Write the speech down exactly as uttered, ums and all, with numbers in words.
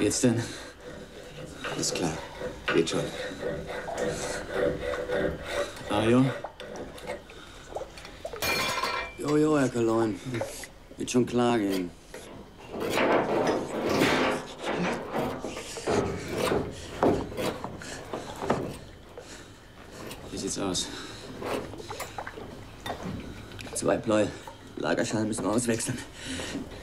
geht's denn? Ist klar. Geht schon. Ajo? Jojo, Herr Kaloin. Wird schon klar gehen. Wie sieht's aus? Zwei Pleu. Lagerschalen müssen wir auswechseln.